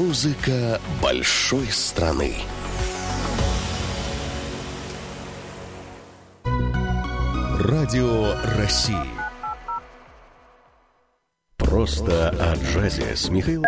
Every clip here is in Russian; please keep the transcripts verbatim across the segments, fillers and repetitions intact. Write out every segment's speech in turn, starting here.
Музыка большой страны. Радио России. Просто о джазе с Михаилом.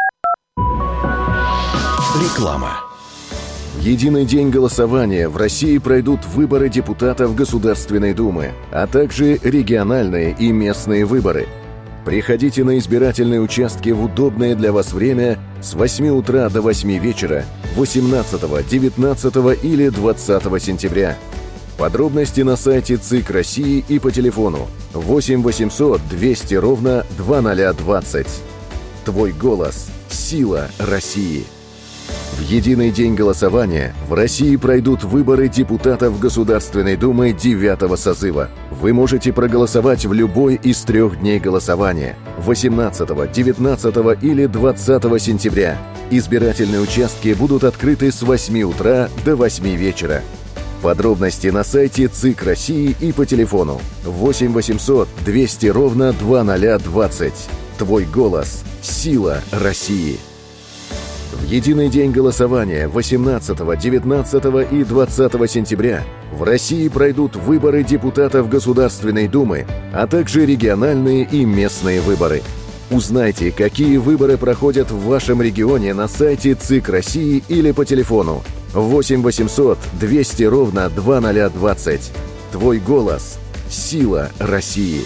Реклама. В единый день голосования в России пройдут выборы депутатов Государственной Думы, а также региональные и местные выборы. Приходите на избирательные участки в удобное для вас время с восьми утра до восьми вечера восемнадцатого, девятнадцатого или двадцатого сентября. Подробности на сайте ЦИК России и по телефону восемь восемьсот двести ровно двадцать двадцать. Твой голос – сила России. В единый день голосования в России пройдут выборы депутатов Государственной Думы девятого созыва. Вы можете проголосовать в любой из трех дней голосования – восемнадцатого, девятнадцатого или двадцатого сентября. Избирательные участки будут открыты с восьми утра до восьми вечера. Подробности на сайте ЦИК России и по телефону восемь восемьсот двести ровно двадцать двадцать. Твой голос – сила России. В единый день голосования восемнадцатого, девятнадцатого и двадцатого сентября в России пройдут выборы депутатов Государственной Думы, а также региональные и местные выборы. Узнайте, какие выборы проходят в вашем регионе на сайте ЦИК России или по телефону восемь восемьсот двести ровно двадцать двадцать. Твой голос – сила России.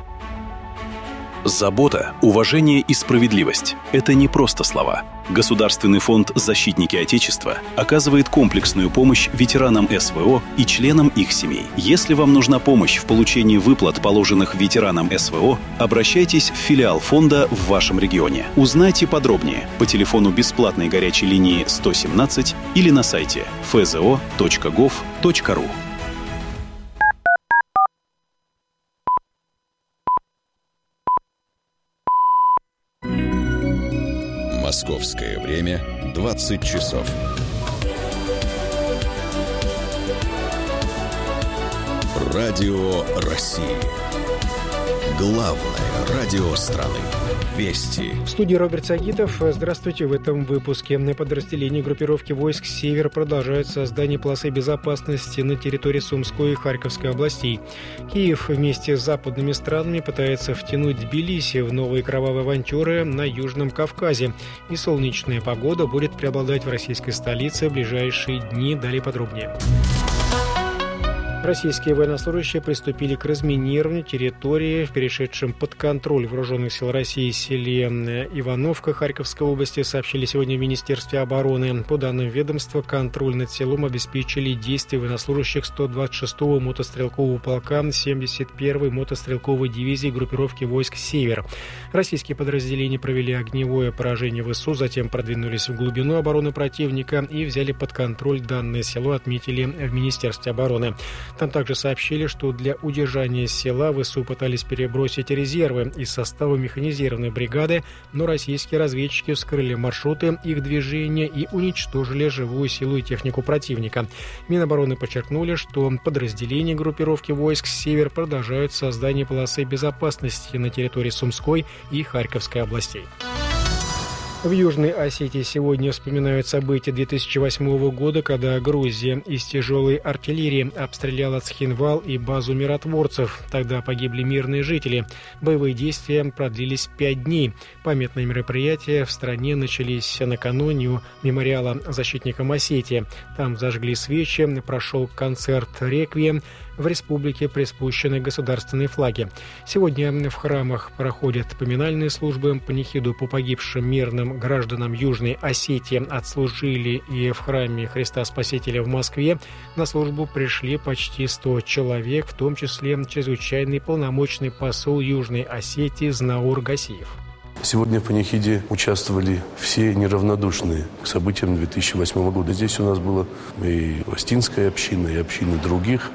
Забота, уважение и справедливость – это не просто слова. Государственный фонд «Защитники Отечества» оказывает комплексную помощь ветеранам эс вэ о и членам их семей. Если вам нужна помощь в получении выплат, положенных ветеранам эс вэ о, обращайтесь в филиал фонда в вашем регионе. Узнайте подробнее по телефону бесплатной горячей линии сто семнадцать или на сайте эф зэ о точка гов точка ру. Московское время двадцать часов. Радио России. Главное радио страны. Вести. В студии Роберт Сагитов. Здравствуйте. В этом выпуске. Подразделения группировки войск «Север» продолжают создание полосы безопасности на территории Сумской и Харьковской областей. Киев вместе с западными странами пытается втянуть Тбилиси в новые кровавые авантюры на Южном Кавказе. И солнечная погода будет преобладать в российской столице в ближайшие дни. Далее подробнее. Российские военнослужащие приступили к разминированию территории в перешедшем под контроль вооруженных сил России селе Ивановка Харьковской области, сообщили сегодня в Министерстве обороны. По данным ведомства, контроль над селом обеспечили действия военнослужащих сто двадцать шестого мотострелкового полка семьдесят первой мотострелковой дивизии группировки войск «Север». Российские подразделения провели огневое поражение в ВСУ, затем продвинулись в глубину обороны противника и взяли под контроль данное село, отметили в Министерстве обороны. Там также сообщили, что для удержания села ВСУ пытались перебросить резервы из состава механизированной бригады, но российские разведчики вскрыли маршруты их движения и уничтожили живую силу и технику противника. Минобороны подчеркнули, что подразделения группировки войск «Север» продолжают создание полосы безопасности на территории Сумской и Харьковской областей. В Южной Осетии сегодня вспоминают события две тысячи восьмого года, когда Грузия из тяжелой артиллерии обстреляла Цхинвал и базу миротворцев. Тогда погибли мирные жители. Боевые действия продлились пять дней. Памятные мероприятия в стране начались накануне у мемориала защитникам Осетии. Там зажгли свечи, прошел концерт «Реквием». В республике приспущены государственные флаги. Сегодня в храмах проходят поминальные службы. Панихиду по погибшим мирным гражданам Южной Осетии отслужили и в храме Христа Спасителя в Москве. На службу пришли почти сто человек, в том числе чрезвычайный полномочный посол Южной Осетии Знаур Гасиев. Сегодня в панихиде участвовали все неравнодушные к событиям две тысячи восьмого года. Здесь у нас была и Остинская община, и общины других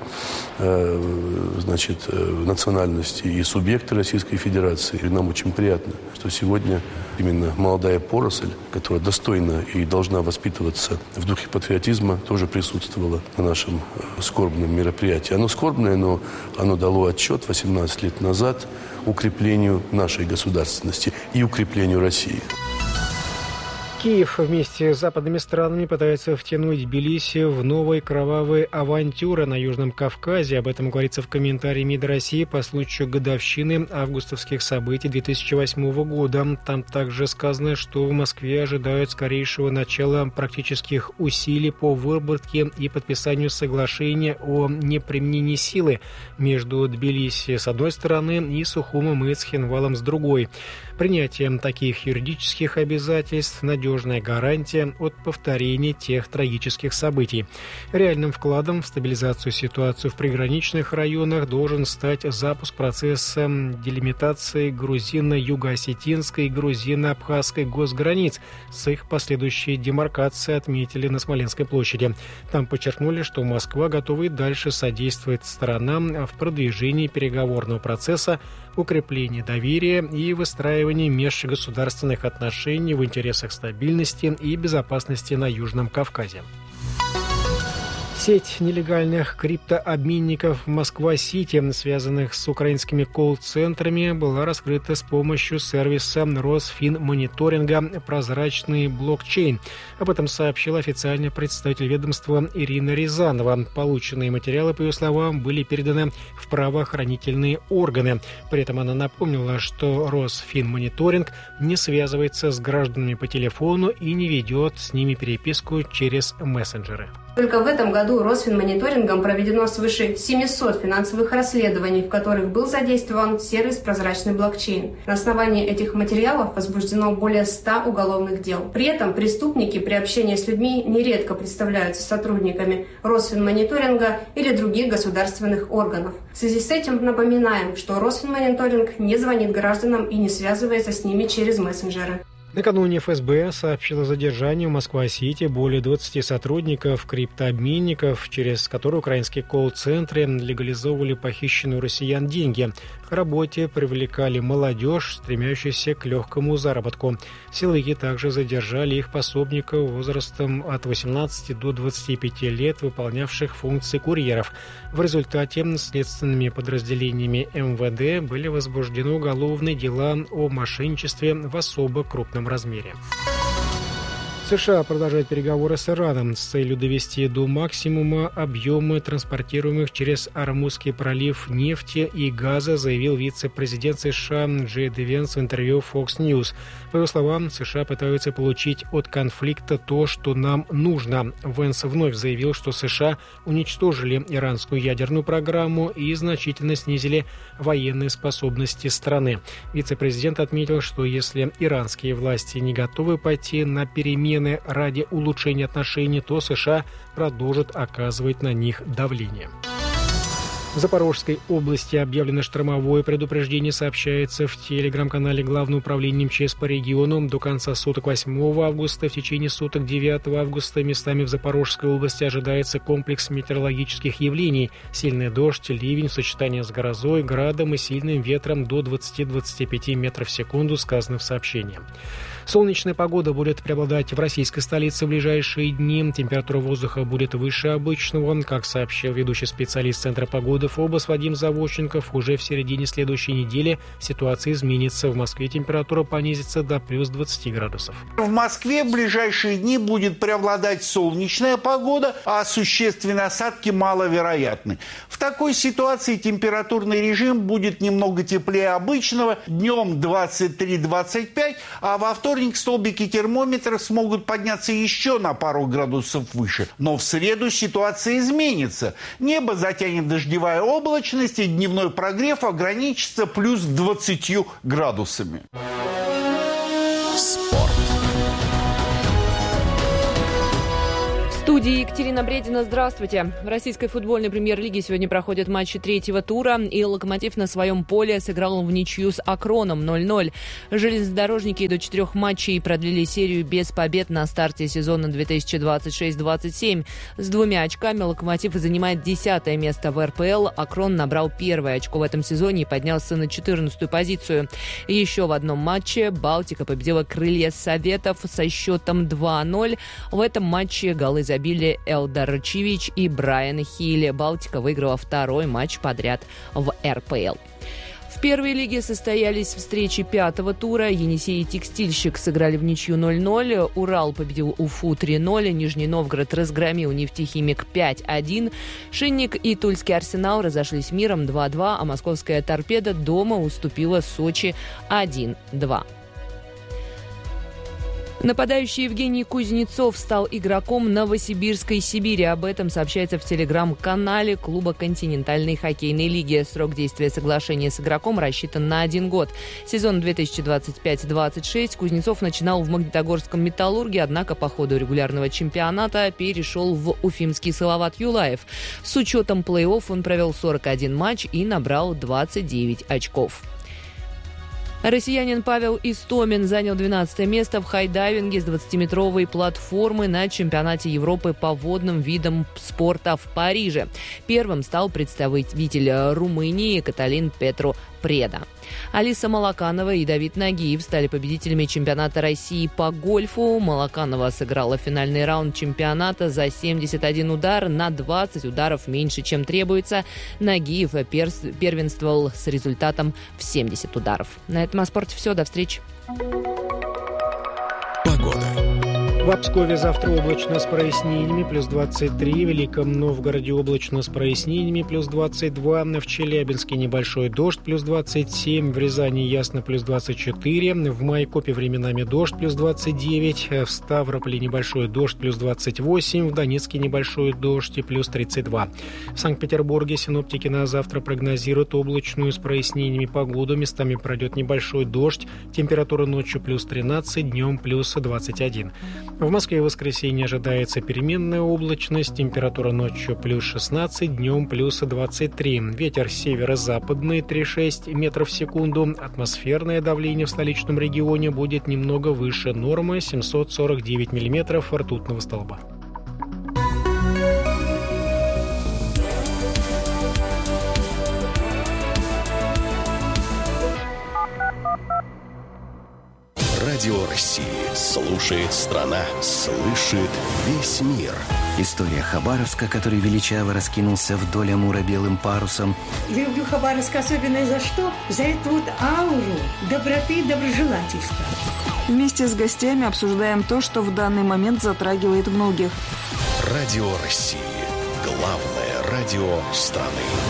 э, значит, национальностей, и субъекты Российской Федерации. И нам очень приятно, что сегодня именно молодая поросль, которая достойна и должна воспитываться в духе патриотизма, тоже присутствовала на нашем скорбном мероприятии. Оно скорбное, но оно дало отчет восемнадцать лет назад укреплению нашей государственности и укреплению России. Киев вместе с западными странами пытается втянуть Тбилиси в новые кровавые авантюры на Южном Кавказе. Об этом говорится в комментарии МИД России по случаю годовщины августовских событий две тысячи восьмого года. Там также сказано, что в Москве ожидают скорейшего начала практических усилий по выработке и подписанию соглашения о неприменении силы между Тбилиси с одной стороны и Сухумом и Цхинвалом с другой. Принятием таких юридических обязательств надежная гарантия от повторения тех трагических событий. Реальным вкладом в стабилизацию ситуации в приграничных районах должен стать запуск процесса делимитации грузино-юго-осетинской и грузино-абхазской госграниц с их последующей демаркацией, отметили на Смоленской площади. Там подчеркнули, что Москва готова и дальше содействовать сторонам в продвижении переговорного процесса, укреплении доверия и выстраивании межгосударственных отношений в интересах стабильности и безопасности на Южном Кавказе. Сеть нелегальных криптообменников Москва-Сити, связанных с украинскими колл-центрами, была раскрыта с помощью сервиса Росфинмониторинга «Прозрачный блокчейн». Об этом сообщил официальный представитель ведомства Ирина Рязанова. Полученные материалы, по ее словам, были переданы в правоохранительные органы. При этом она напомнила, что Росфинмониторинг не связывается с гражданами по телефону и не ведет с ними переписку через мессенджеры. Только в этом году Росфинмониторингом проведено свыше семисот финансовых расследований, в которых был задействован сервис «Прозрачный блокчейн». На основании этих материалов возбуждено более ста уголовных дел. При этом преступники при общении с людьми нередко представляются сотрудниками Росфинмониторинга или других государственных органов. В связи с этим напоминаем, что Росфинмониторинг не звонит гражданам и не связывается с ними через мессенджеры. Накануне эф эс бэ сообщила о задержании в Москва-Сити более двадцати сотрудников криптообменников, через которые украинские колл-центры легализовывали похищенные у россиян деньги. К работе привлекали молодежь, стремящуюся к легкому заработку. Силовики также задержали их пособников возрастом от восемнадцати до двадцати пяти лет, выполнявших функции курьеров. В результате следственными подразделениями эм вэ дэ были возбуждены уголовные дела о мошенничестве в особо крупном размере. США продолжают переговоры с Ираном с целью довести до максимума объемы транспортируемых через Ормузский пролив нефти и газа, заявил вице-президент США Джей Ди Венс в интервью Fox News. По его словам, США пытаются получить от конфликта то, что нам нужно. Венс вновь заявил, что США уничтожили иранскую ядерную программу и значительно снизили военные способности страны. Вице-президент отметил, что если иранские власти не готовы пойти на перемены ради улучшения отношений, то США продолжат оказывать на них давление. В Запорожской области объявлено штормовое предупреждение, сообщается в телеграм-канале Главного управления эм че эс по региону. До конца суток восьмого августа, в течение суток девятого августа местами в Запорожской области ожидается комплекс метеорологических явлений. Сильный дождь, ливень в сочетании с грозой, градом и сильным ветром до двадцати-двадцати пяти метров в секунду, сказано в сообщении. Солнечная погода будет преобладать в российской столице в ближайшие дни. Температура воздуха будет выше обычного. Как сообщил ведущий специалист Центра погоды ФОБОС Вадим Заводченков, уже в середине следующей недели ситуация изменится. В Москве температура понизится до плюс двадцати градусов. В Москве в ближайшие дни будет преобладать солнечная погода, а существенные осадки маловероятны. В такой ситуации температурный режим будет немного теплее обычного. Днем двадцать три - двадцать пять, а во вторник столбики термометров смогут подняться еще на пару градусов выше. Но в среду ситуация изменится. Небо затянет дождевая облачность, и дневной прогрев ограничится плюс двадцатью градусами. Спорт. В студии Екатерина Бредина. Здравствуйте. В российской футбольной премьер-лиге сегодня проходят матчи третьего тура, и «Локомотив» на своем поле сыграл в ничью с «Акроном» ноль ноль. Железнодорожники до четырех матчей продлили серию без побед на старте сезона две тысячи двадцать шесть - двадцать семь. С двумя очками «Локомотив» занимает десятое место в эр пэ эл. «Акрон» набрал первое очко в этом сезоне и поднялся на четырнадцатую позицию. Еще в одном матче «Балтика» победила «Крылья Советов» со счетом два ноль. В этом матче голы забили Элдар Чивич и Брайан Хилли. «Балтика» выиграла второй матч подряд в эр пэ эл. В первой лиге состоялись встречи пятого тура. Енисей и Текстильщик сыграли в ничью ноль ноль. Урал победил Уфу три ноль. Нижний Новгород разгромил Нефтехимик пять один. Шинник и Тульский Арсенал разошлись миром два два, а Московская Торпеда дома уступила Сочи один два. Нападающий Евгений Кузнецов стал игроком Новосибирской Сибири. Об этом сообщается в телеграм-канале клуба континентальной хоккейной лиги. Срок действия соглашения с игроком рассчитан на один год. Сезон две тысячи двадцать пять двадцать шесть Кузнецов начинал в Магнитогорском «Металлурге», однако по ходу регулярного чемпионата перешел в уфимский «Салават Юлаев». С учетом плей-офф он провел сорок один матч и набрал двадцать девять очков. Россиянин Павел Истомин занял двенадцатое место в хайдайвинге с двадцатиметровой платформы на чемпионате Европы по водным видам спорта в Париже. Первым стал представитель Румынии Каталин Петру Преда. Алиса Малаканова и Давид Нагиев стали победителями чемпионата России по гольфу. Малаканова сыграла финальный раунд чемпионата за семьдесят один удар, на двадцать ударов меньше, чем требуется. Нагиев перс- первенствовал с результатом в семьдесят ударов. На этом о спорте все. До встречи. Погода. В Пскове завтра облачно с прояснениями, плюс двадцать три. В Великом Новгороде облачно с прояснениями, плюс двадцать два. В Челябинске небольшой дождь, плюс двадцать семь. В Рязани ясно, плюс двадцать четыре. В Майкопе временами дождь, плюс двадцать девять. В Ставрополе небольшой дождь, плюс двадцать восемь. В Донецке небольшой дождь и плюс тридцать два. В Санкт-Петербурге синоптики на завтра прогнозируют облачную с прояснениями погоду. Местами пройдет небольшой дождь. Температура ночью плюс тринадцать, днем плюс двадцать один. В Москве в воскресенье ожидается переменная облачность, температура ночью плюс шестнадцать, днем плюс двадцать три. Ветер северо-западный три целых шесть десятых метров в секунду. Атмосферное давление в столичном регионе будет немного выше нормы семьсот сорок девять миллиметров ртутного столба. Радио России. Слушает страна. Слышит весь мир. История Хабаровска, который величаво раскинулся вдоль Амура белым парусом. Люблю Хабаровск особенно за что? За эту вот ауру доброты и доброжелательства. Вместе с гостями обсуждаем то, что в данный момент затрагивает многих. Радио России. Главное радио страны.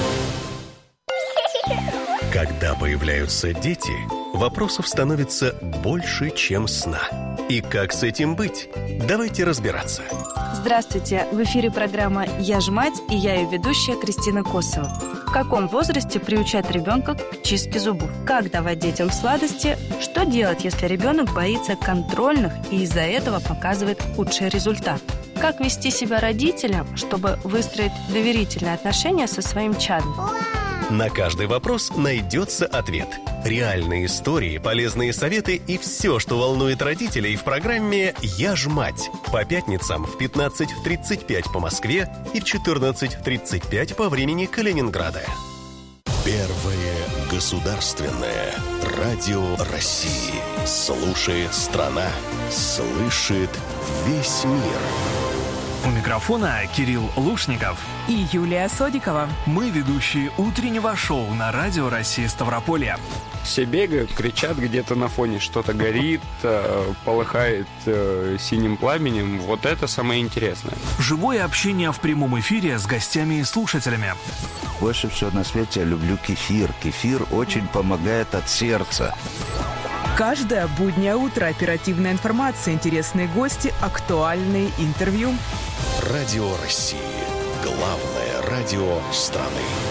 Когда появляются дети, вопросов становится больше, чем сна. И как с этим быть? Давайте разбираться. Здравствуйте! В эфире программа «Я ж мать» и я ее ведущая Кристина Косова. В каком возрасте приучать ребенка к чистке зубов? Как давать детям сладости? Что делать, если ребенок боится контрольных и из-за этого показывает худший результат? Как вести себя родителям, чтобы выстроить доверительные отношения со своим чадом? На каждый вопрос найдется ответ. Реальные истории, полезные советы и все, что волнует родителей в программе «Я ж мать». По пятницам в пятнадцать тридцать пять по Москве и в четырнадцать тридцать пять по времени Калининграда. Первое государственное радио России. Слушает страна. Слышит весь мир. У микрофона Кирилл Лушников и Юлия Содикова. Мы ведущие утреннего шоу на радио России Ставрополье. Все бегают, кричат где-то на фоне, что-то горит, полыхает синим пламенем. Вот это самое интересное. Живое общение в прямом эфире с гостями и слушателями. Больше всего на свете я люблю кефир. Кефир очень помогает от сердца. Каждое буднее утро оперативная информация, интересные гости, актуальные интервью. Радио России. Главное радио страны.